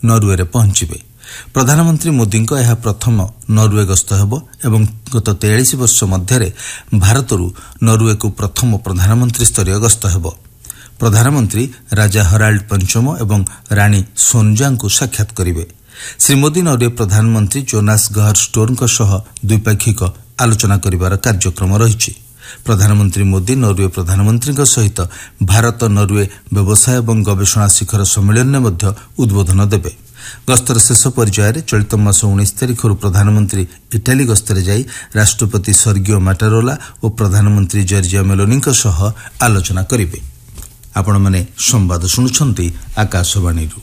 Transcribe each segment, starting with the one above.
ନରୱେରେ ପହଞ୍ଚିବେ। ପ୍ରଧାନମନ୍ତ୍ରୀ ମୋଦିଙ୍କ ଏହା ପ୍ରଥମ ନରୱେ ଗସ୍ତ ହେବ ଏବଂ ଗତ 43 ବର୍ଷ ମଧ୍ୟରେ ଭାରତରୁ ନରୱେକୁ ପ୍ରଥମ ପ୍ରଧାନମନ୍ତ୍ରୀ ସ୍ତରୀୟ ଗସ୍ତ ହେବ। ପ୍ରଧାନମନ୍ତ୍ରୀ ରାଜା ହରାଲ୍ଡ ପଞ୍ଚମ ଏବଂ ରାଣୀ ସୋନଜାଙ୍କୁ ସାକ୍ଷାତ କରିବେ। ଶ୍ରୀ ମୋଦି ନରୱେ ପ୍ରଧାନମନ୍ତ୍ରୀ ଜୋନାସ୍ ଗାହର ଷ୍ଟୋରଙ୍କ ସହ ଦ୍ୱିପାକ୍ଷିକ ଆଲୋଚନା କରିବାର କାର୍ଯ୍ୟକ୍ରମ ରହିଛି। ପ୍ରଧାନମନ୍ତ୍ରୀ ମୋଦି ନରୱେ ପ୍ରଧାନମନ୍ତ୍ରୀଙ୍କ ସହିତ ଭାରତ ନରୱେ ବ୍ୟବସାୟ ଏବଂ ଗବେଷଣା ଶିଖର ସମ୍ମିଳନୀରେ ମଧ୍ୟ ଉଦ୍ବୋଧନ ଦେବେ। ଗସ୍ତର ଶେଷ ପର୍ଯ୍ୟାୟରେ ଚଳିତ ମାସ 19 ତାରିଖରୁ ପ୍ରଧାନମନ୍ତ୍ରୀ ଇଟାଲୀ ଗସ୍ତରେ ଯାଇ ରାଷ୍ଟ୍ରପତି ସର୍ଗିଓ ମାଟାରୋଲା ଓ ପ୍ରଧାନମନ୍ତ୍ରୀ ଜର୍ଜିଆ ମେଲୋନିଙ୍କ ସହ ଆଲୋଚନା କରିବେ। ଆପଣମାନେ ସମ୍ବାଦ ଶୁଣୁଛନ୍ତି ଆକାଶବାଣୀରୁ।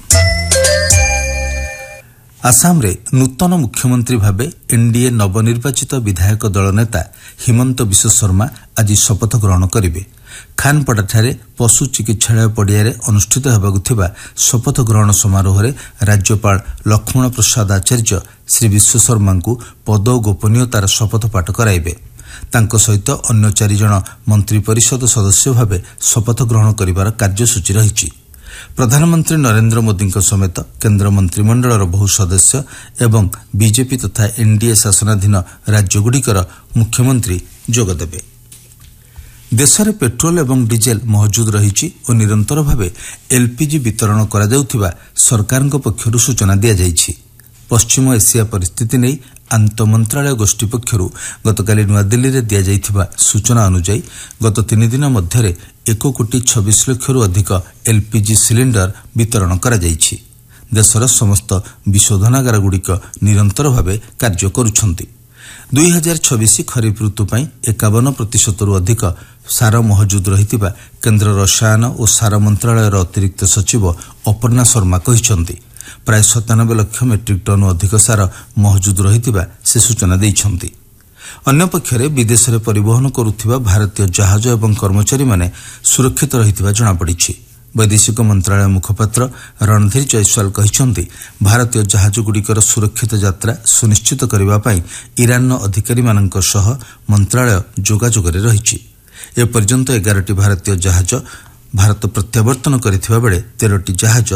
ଆସାମରେ ନୂତନ ମୁଖ୍ୟମନ୍ତ୍ରୀ ଭାବେ ଏନ୍ଡିଏ ନବନିର୍ବାଚିତ ବିଧାୟକ ଦଳ ନେତା ହିମନ୍ତ ବିଶ୍ୱ ଶର୍ମା ଆଜି ଶପଥ ଗ୍ରହଣ କରିବେ। ଖାନପଡ଼ାଠାରେ ପଶୁ ଚିକିତ୍ସାଳୟ ପଡ଼ିଆରେ ଅନୁଷ୍ଠିତ ହେବାକୁ ଥିବା ଶପଥ ଗ୍ରହଣ ସମାରୋହରେ ରାଜ୍ୟପାଳ ଲକ୍ଷ୍ମଣ ପ୍ରସାଦ ଆଚାର୍ଯ୍ୟ ଶ୍ରୀ ବିଶ୍ୱ ଶର୍ମାଙ୍କୁ ପଦ ଓ ଗୋପନୀୟତାର ଶପଥପାଠ କରାଇବେ। ତାଙ୍କ ସହିତ ଅନ୍ୟ 4 ଜଣ ମନ୍ତ୍ରୀ ପରିଷଦ ସଦସ୍ୟ ଭାବେ ଶପଥ ଗ୍ରହଣ କରିବାର କାର୍ଯ୍ୟସୂଚୀ ରହିଛି। ପ୍ରଧାନମନ୍ତ୍ରୀ ନରେନ୍ଦ୍ର ମୋଦିଙ୍କ ସମେତ କେନ୍ଦ୍ର ମନ୍ତ୍ରିମଣ୍ଡଳର ବହୁ ସଦସ୍ୟ ଏବଂ ବିଜେପି ତଥା ଏନ୍ଡିଏ ଶାସନାଧୀନ ରାଜ୍ୟଗୁଡ଼ିକର ମୁଖ୍ୟମନ୍ତ୍ରୀ ଯୋଗଦେବେ। ଦେଶରେ ପେଟ୍ରୋଲ ଏବଂ ଡିଜେଲ ମହଜୁଦ ରହିଛି ଓ ନିରନ୍ତର ଭାବେ ଏଲ୍ପିଜି ବିତରଣ କରାଯାଉଥିବା ସରକାରଙ୍କ ପକ୍ଷରୁ ସୂଚନା ଦିଆଯାଇଛି। ପଶ୍ଚିମ ଏସିଆ ପରିସ୍ଥିତି ନେଇ ଆନ୍ତଃମନ୍ତ୍ରାଳୟ ଗୋଷ୍ଠୀ ପକ୍ଷରୁ ଗତକାଲି ନୂଆଦିଲ୍ଲୀରେ ଦିଆଯାଇଥିବା ସୂଚନା ଅନୁଯାୟୀ ଗତ 3 ଦିନ ମଧ୍ୟରେ 1,26 ଲକ୍ଷରୁ ଅଧିକ ଏଲ୍ପିଜି ସିଲିଣ୍ଡର ବିତରଣ କରାଯାଇଛି। ଦେଶର ସମସ୍ତ ବିଶୋଧନାଗାରଗୁଡ଼ିକ ନିରନ୍ତର ଭାବେ କାର୍ଯ୍ୟ କରୁଛନ୍ତି। 2026 ଖରିଫ ଋତୁ ପାଇଁ 51%ରୁ ଅଧିକ ସାର ମହଜୁଦ ରହିଥିବା କେନ୍ଦ୍ର ରସାୟନ ଓ ସାର ମନ୍ତ୍ରାଳୟର ଅତିରିକ୍ତ ସଚିବ ଅପର୍ଣ୍ଣା ଶର୍ମା କହିଛନ୍ତି। ପ୍ରାୟ 97 ଲକ୍ଷ ମେଟ୍ରିକ୍ ଟନ୍ ଅଧିକ ସାର ମହଜୁଦ ରହିଥିବା ସେ ସୂଚନା ଦେଇଛନ୍ତି। ଅନ୍ୟପକ୍ଷରେ ବିଦେଶରେ ପରିବହନ କରୁଥିବା ଭାରତୀୟ ଜାହାଜ ଏବଂ କର୍ମଚାରୀମାନେ ସୁରକ୍ଷିତ ରହିଥିବା ଜଣାପଡ଼ିଛି। ବୈଦେଶିକ ମନ୍ତ୍ରାଳୟ ମୁଖପାତ୍ର ରଣଧୀର ଜୟସ୍ୱାଲ କହିଛନ୍ତି, ଭାରତୀୟ ଜାହାଜଗୁଡ଼ିକର ସୁରକ୍ଷିତ ଯାତ୍ରା ସୁନିଶ୍ଚିତ କରିବା ପାଇଁ ଇରାନ୍ର ଅଧିକାରୀମାନଙ୍କ ସହ ମନ୍ତ୍ରାଳୟ ଯୋଗାଯୋଗରେ ରହିଛି। ଏପର୍ଯ୍ୟନ୍ତ 11ଟି ଭାରତୀୟ ଜାହାଜ ଭାରତ ପ୍ରତ୍ୟାବର୍ତ୍ତନ କରିଥିବା ବେଳେ 13ଟି ଜାହାଜ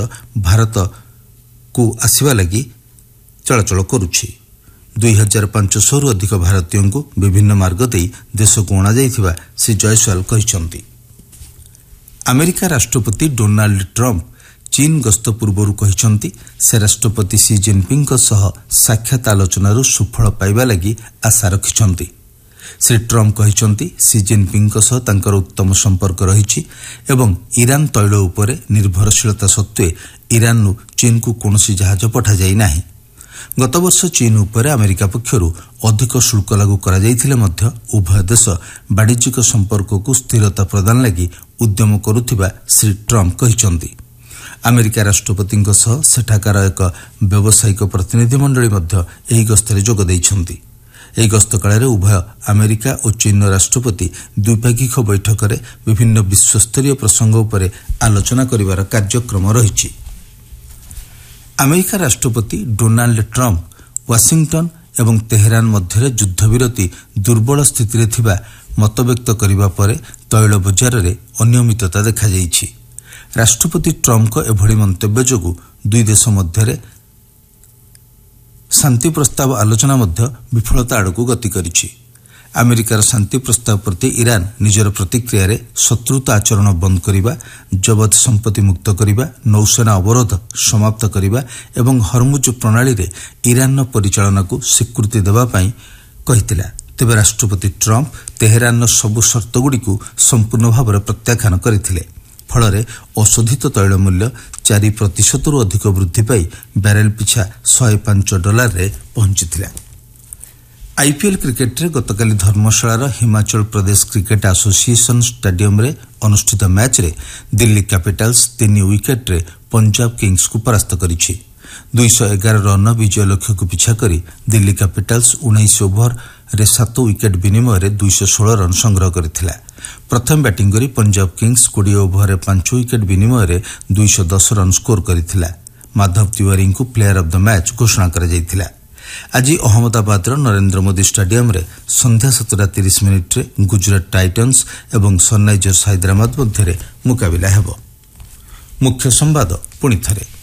ଭାରତକୁ ଆସିବା ଲାଗି ଚଳାଚଳ କରୁଛି। 2500ରୁ ଅଧିକ ଭାରତୀୟଙ୍କୁ ବିଭିନ୍ନ ମାର୍ଗ ଦେଇ ଦେଶକୁ ଅଣାଯାଇଥିବା ଶ୍ରୀ ଜୟସ୍ୱାଲ କହିଛନ୍ତି। ଆମେରିକା ରାଷ୍ଟ୍ରପତି ଡୋନାଲ୍ଡ ଟ୍ରମ୍ପ ଚୀନ ଗସ୍ତ ପୂର୍ବରୁ କହିଛନ୍ତି ସେ ରାଷ୍ଟ୍ରପତି ସି ଜିନ୍ପିଙ୍ଗଙ୍କ ସହ ସାକ୍ଷାତ ଆଲୋଚନାରୁ ସୁଫଳ ପାଇବା ଲାଗି ଆଶା ରଖିଛନ୍ତି। ଶ୍ରୀ ଟ୍ରମ୍ପ କହିଛନ୍ତି ସି ଜିନ୍ପିଙ୍ଗଙ୍କ ସହ ତାଙ୍କର ଉତ୍ତମ ସମ୍ପର୍କ ରହିଛି ଏବଂ ଇରାନ ତୈଳ ଉପରେ ନିର୍ଭରଶୀଳତା ସତ୍ତ୍ୱେ ଇରାନରୁ ଚୀନକୁ କୌଣସି ଜାହାଜ ପଠାଯାଇ ନାହିଁ। ଗତବର୍ଷ ଚୀନ ଉପରେ ଆମେରିକା ପକ୍ଷରୁ ଅଧିକ ଶୁଳ୍କ ଲାଗୁ କରାଯାଇଥିଲେ ମଧ୍ୟ ଉଭୟ ଦେଶ ବାଣିଜ୍ୟିକ ସମ୍ପର୍କକୁ ସ୍ଥିରତା ପ୍ରଦାନ ଲାଗି ଉଦ୍ୟମ କରୁଥିବା ଶ୍ରୀ ଟ୍ରମ୍ପ କହିଛନ୍ତି। ଆମେରିକା ରାଷ୍ଟ୍ରପତିଙ୍କ ସହ ସେଠାକାର ଏକ ବ୍ୟବସାୟିକ ପ୍ରତିନିଧି ମଣ୍ଡଳୀ ମଧ୍ୟ ଏହି ଗସ୍ତରେ ଯୋଗ ଦେଇଛନ୍ତି। ଏହି ଗସ୍ତ କାଳରେ ଉଭୟ ଆମେରିକା ଓ ଚୀନର ରାଷ୍ଟ୍ରପତି ଦ୍ୱିପାକ୍ଷିକ ବୈଠକରେ ବିଭିନ୍ନ ବିଶ୍ୱସ୍ତରୀୟ ପ୍ରସଙ୍ଗ ଉପରେ ଆଲୋଚନା କରିବାର କାର୍ଯ୍ୟକ୍ରମ ରହିଛି। ଆମେରିକା ରାଷ୍ଟ୍ରପତି ଡୋନାଲ୍ଡ ଟ୍ରମ୍ପ ୱାଶିଂଟନ ଏବଂ ତେହେରାନ ମଧ୍ୟରେ ଯୁଦ୍ଧବିରତି ଦୁର୍ବଳ ସ୍ଥିତିରେ ଥିବା ମତବ୍ୟକ୍ତ କରିବା ପରେ ତୈଳ ବଜାରରେ ଅନିୟମିତତା ଦେଖାଯାଇଛି। ରାଷ୍ଟ୍ରପତି ଟ୍ରମ୍ପଙ୍କ ଏଭଳି ମନ୍ତବ୍ୟ ଯୋଗୁଁ ଦୁଇ ଦେଶ ମଧ୍ୟରେ ଶାନ୍ତି ପ୍ରସ୍ତାବ ଆଲୋଚନା ମଧ୍ୟ ବିଫଳତା ଆଡ଼କୁ ଗତି କରିଛି। ଆମେରିକାର ଶାନ୍ତି ପ୍ରସ୍ତାବ ପ୍ରତି ଇରାନ ନିଜର ପ୍ରତିକ୍ରିୟାରେ ଶତ୍ରୁତା ଆଚରଣ ବନ୍ଦ କରିବା, ଜବତ ସମ୍ପତ୍ତି ମୁକ୍ତ କରିବା, ନୌସେନା ଅବରୋଧ ସମାପ୍ତ କରିବା ଏବଂ ହରମୁଜ ପ୍ରଣାଳୀରେ ଇରାନର ପରିଚାଳନାକୁ ସ୍ୱୀକୃତି ଦେବା ପାଇଁ କହିଥିଲା। ତେବେ ରାଷ୍ଟ୍ରପତି ଟ୍ରମ୍ପ ତେହେରାନର ସବୁ ସର୍ତ୍ତଗୁଡ଼ିକୁ ସମ୍ପୂର୍ଣ୍ଣ ଭାବରେ ପ୍ରତ୍ୟାଖ୍ୟାନ କରିଥିଲେ। ଫଳରେ ଅଶୋଧିତ ତୈଳ ମୂଲ୍ୟ 4%ରୁ ଅଧିକ ବୃଦ୍ଧି ପାଇ ବ୍ୟାରେଲ ପିଛା $105ରେ ପହଞ୍ଚିଥିଲା। ଆଇପିଏଲ୍ କ୍ରିକେଟରେ ଗତକାଲି ଧର୍ମଶାଳାର ହିମାଚଳ ପ୍ରଦେଶ କ୍ରିକେଟ ଆସୋସିଏସନ ଷ୍ଟାଡିୟମରେ ଅନୁଷ୍ଠିତ ମ୍ୟାଚ୍ରେ ଦିଲ୍ଲୀ କ୍ୟାପିଟାଲ୍ସ 3 ୱିକେଟ୍ରେ ପଞ୍ଜାବ କିଙ୍ଗ୍ସକୁ ପରାସ୍ତ କରିଛି। 211 ରନ୍ର ବିଜୟ ଲକ୍ଷ୍ୟକୁ ପିଛା କରି ଦିଲ୍ଲୀ କ୍ୟାପିଟାଲ୍ସ 19 ଓଭରରେ 7 ୱିକେଟ୍ ବିନିମୟରେ 216 ରନ୍ ସଂଗ୍ରହ କରିଥିଲା। ପ୍ରଥମେ ବ୍ୟାଟିଂ କରି ପଞ୍ଜାବ କିଙ୍ଗ୍ସ 20 ଓଭରରେ 5 ୱିକେଟ୍ ବିନିମୟରେ 210 ରନ୍ ସ୍କୋର କରିଥିଲା। Madhav ତିୱାରୀଙ୍କୁ player of the match ଘୋଷଣା କରାଯାଇଥିଲା। ଆଜି ଅହମ୍ମଦାବାଦର ନରେନ୍ଦ୍ର ମୋଦି ଷ୍ଟାଡିୟମରେ ସନ୍ଧ୍ୟା 7:30ରେ ଗୁଜରାଟ ଟାଇଟନ୍ସ ଏବଂ ସନରାଇଜର୍ସ ହାଇଦ୍ରାବାଦ ମଧ୍ୟରେ ମୁକାବିଲା ହେବ। ମୁଖ୍ୟ ସମ୍ବାଦ ପୁଣି ଥରେ।